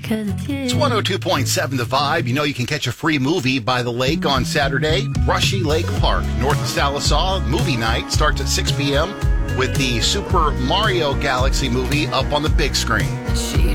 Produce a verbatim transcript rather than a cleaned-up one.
'cause it's you. It's one oh two point seven The Vibe. You know you can catch a free movie by the lake on Saturday. Brushy Lake Park, north of Sallisaw. Movie night starts at six p.m. with the Super Mario Galaxy movie up on the big screen. She